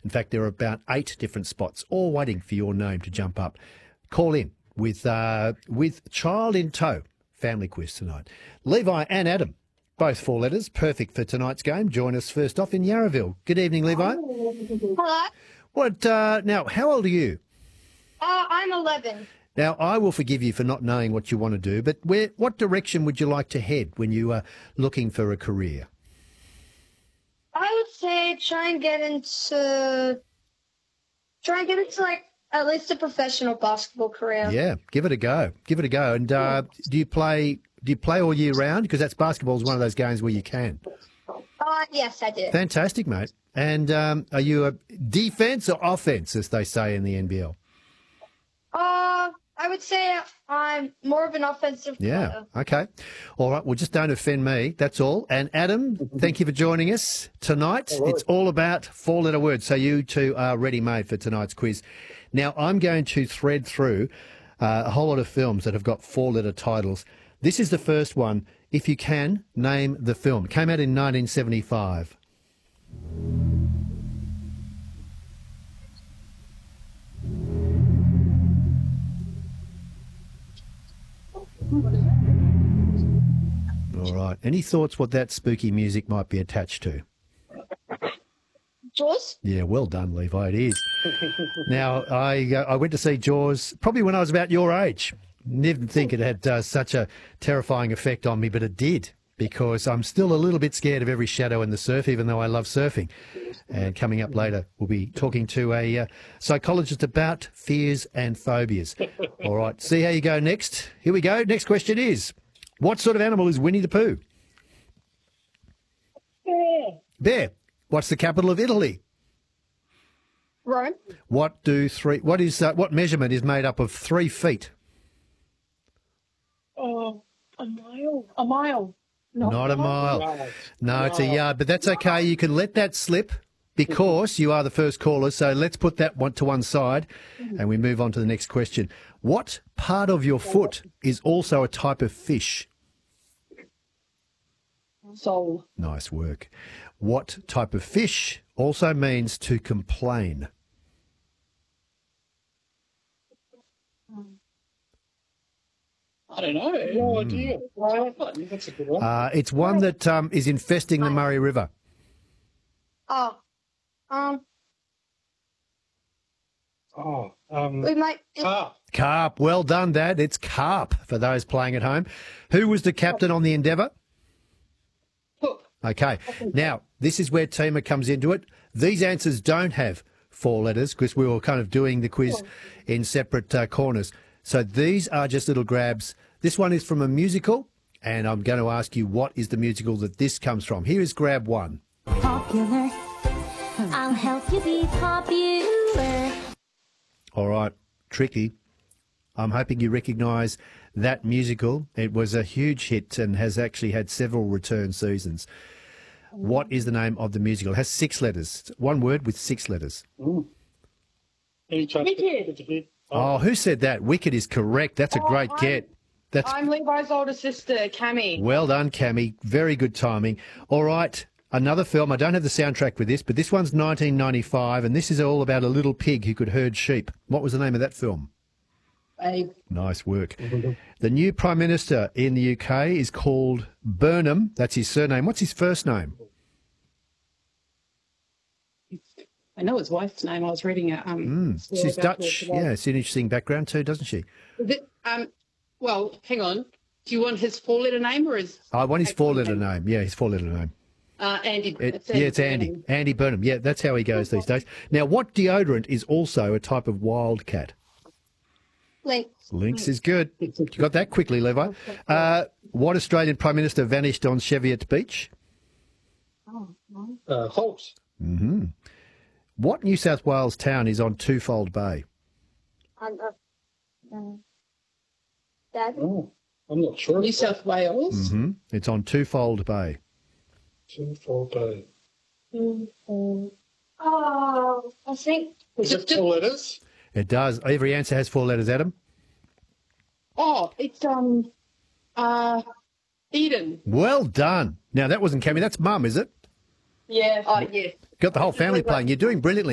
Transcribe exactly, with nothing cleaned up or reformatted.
In fact, there are about eight different spots, all waiting for your name to jump up. Call in with uh, with child in tow. Family quiz tonight. Levi and Adam, both four letters, perfect for tonight's game. Join us first off in Yarraville. Good evening, Levi. Hello. What? Uh, now, how old are you? Uh, I'm eleven. Now, I will forgive you for not knowing what you want to do, but where, what direction would you like to head when you are looking for a career? I would say try and get into, try and get into like at least a professional basketball career. Yeah, give it a go. Give it a go. And uh, do you play? Do you play all year round? Because that's basketball is one of those games where you can. Uh, yes, I do. Fantastic, mate. And um, are you a defense or offense, as they say in the N B L? Uh, I would say I'm more of an offensive Yeah. player. Okay. All right. Well, just don't offend me. That's all. And Adam, thank you for joining us tonight. It's all about four-letter words. So you two are ready-made for tonight's quiz. Now, I'm going to thread through uh, a whole lot of films that have got four-letter titles. This is the first one. If you can, name the film. It came out in nineteen seventy-five. All right. Any thoughts what that spooky music might be attached to? Jaws? Yeah, well done, Levi. It is. Now, I uh, I went to see Jaws probably when I was about your age. Didn't think it had uh, such a terrifying effect on me, but it did, because I'm still a little bit scared of every shadow in the surf, even though I love surfing. And coming up later, we'll be talking to a uh, psychologist about fears and phobias. All right, see how you go next. Here we go. Next question is, what sort of animal is Winnie the Pooh? Bear. Bear. What's the capital of Italy? Rome. What do three? What is uh, what measurement is made up of three feet? Oh, a mile. A mile. No, Not a mile. No, it's a yard, but that's okay. You can let that slip because you are the first caller. So let's put that one to one side and we move on to the next question. What part of your foot is also a type of fish? Soul. Nice work. What type of fish also means to complain? I don't know. No idea. Well, that's a good one. Uh, it's one that um, is infesting the Murray River. Oh. Um, Oh, um, we might. carp. Carp. Well done, Dad. It's carp for those playing at home. Who was the captain on the Endeavour? Hook. Okay. Now, this is where Tima comes into it. These answers don't have four letters because we were kind of doing the quiz in separate uh, corners. So these are just little grabs. This one is from a musical, and I'm going to ask you what is the musical that this comes from. Here is grab one. Popular. I'll help you be popular. All right. Tricky. I'm hoping you recognise that musical. It was a huge hit and has actually had several return seasons. What is the name of the musical? It has six letters. One word with six letters. Any chance? Wicked. Oh, who said that? Wicked is correct. That's a great I'm- get. That's I'm Levi's older sister, Cammy. well done, Cammy. Very good timing. All right. Another film. I don't have the soundtrack with this, but this one's nineteen ninety-five, and this is all about a little pig who could herd sheep. What was the name of that film? Babe. Nice work. The new Prime Minister in the U K is called Burnham. That's his surname. What's his first name? I know his wife's name. I was reading it. Um, Mm, story she's about Dutch. her today. Yeah, it's an interesting background too, doesn't she? Is it, um, well, hang on. Do you want his four-letter name or his? I want his four-letter name. Yeah, his four-letter name. Uh, Andy. It, yeah, it's Andy. Andy Burnham. Yeah, that's how he goes these days. Now, what deodorant is also a type of wildcat? Link. Lynx is good. You got that quickly, Levi. Uh, what Australian Prime Minister vanished on Cheviot Beach? Uh, Holt. hmm What New South Wales town is on Twofold Bay? Um, uh, um, Dad. Oh, I'm not sure. New South Wales. hmm It's on Twofold Bay. Twofold Bay. Oh, I think. Is it four letters? It does. Every answer has four letters, Adam. Oh, it's um, uh, Eden. Well done. Now, that wasn't Cammy. That's Mum, is it? Yeah. Oh, yeah. Got the whole family playing. You're doing brilliantly.